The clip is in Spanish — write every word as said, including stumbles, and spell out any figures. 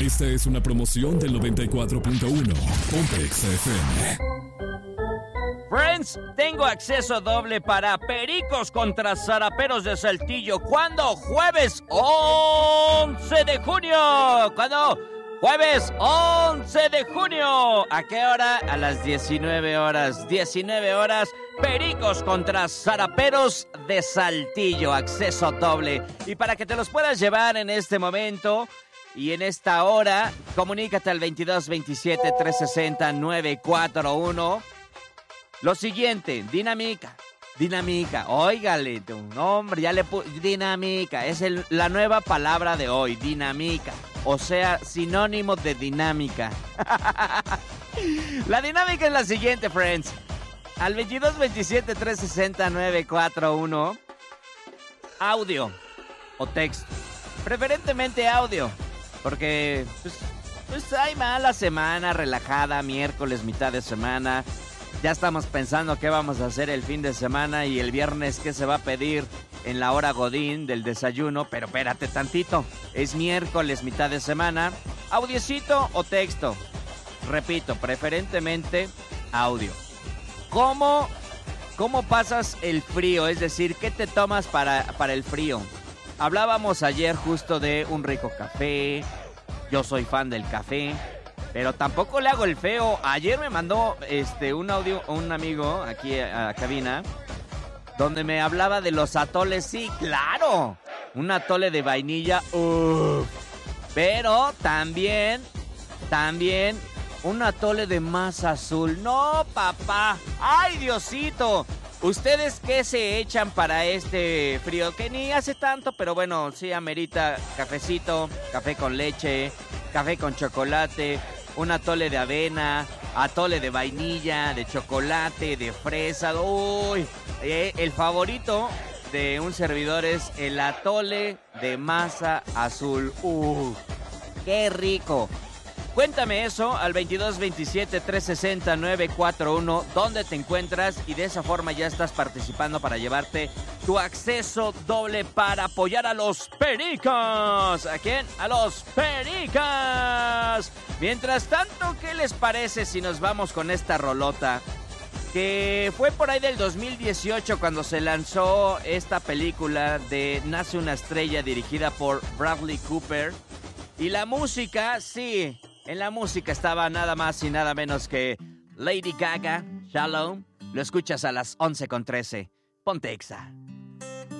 Esta es una promoción del noventa y cuatro punto uno. Ponte Exa F M. Friends, tengo acceso doble para Pericos contra Zaraperos de Saltillo. ¿Cuándo? Jueves once de junio. ¿Cuándo? Jueves once de junio. ¿A qué hora? A las diecinueve horas. diecinueve horas. Pericos contra Zaraperos de Saltillo. Acceso doble. Y para que te los puedas llevar en este momento y en esta hora, comunícate al veintidós veintisiete trescientos sesenta novecientos cuarenta y uno. Lo siguiente, dinámica. Dinámica, óigale, tu nombre, ya le puse. Dinámica, es el, la nueva palabra de hoy, dinámica. O sea, sinónimo de dinámica. La dinámica es la siguiente, friends. Al veintidós veintisiete trescientos sesenta novecientos cuarenta y uno, audio o texto. Preferentemente audio, porque pues, pues hay mala semana, relajada, miércoles, mitad de semana. Ya estamos pensando qué vamos a hacer el fin de semana y el viernes qué se va a pedir en la hora godín del desayuno. Pero espérate tantito, es miércoles, mitad de semana. ¿Audiecito o texto? Repito, preferentemente audio. ¿Cómo, cómo pasas el frío? Es decir, ¿qué te tomas para, para el frío? Hablábamos ayer justo de un rico café. Yo soy fan del café, pero tampoco le hago el feo. Ayer me mandó este un audio un amigo aquí a, a cabina donde me hablaba de los atoles. Sí, claro, un atole de vainilla, uff. Pero también, también un atole de masa azul. No, papá, ay, Diosito. ¿Ustedes qué se echan para este frío? Que ni hace tanto, pero bueno, sí amerita cafecito, café con leche, café con chocolate, un atole de avena, atole de vainilla, de chocolate, de fresa. Uy, eh, el favorito de un servidor es el atole de masa azul. Uy, qué rico. Cuéntame eso al veintidós veintisiete trescientos sesenta novecientos cuarenta y uno, dónde te encuentras, y de esa forma ya estás participando para llevarte tu acceso doble para apoyar a los Pericos. ¿A quién? A los Pericos. Mientras tanto, ¿qué les parece si nos vamos con esta rolota? Que fue por ahí del dos mil dieciocho cuando se lanzó esta película de Nace una estrella, dirigida por Bradley Cooper. Y la música, sí, en la música estaba nada más y nada menos que Lady Gaga, Shallow. Lo escuchas a las once con trece. Ponte Exa.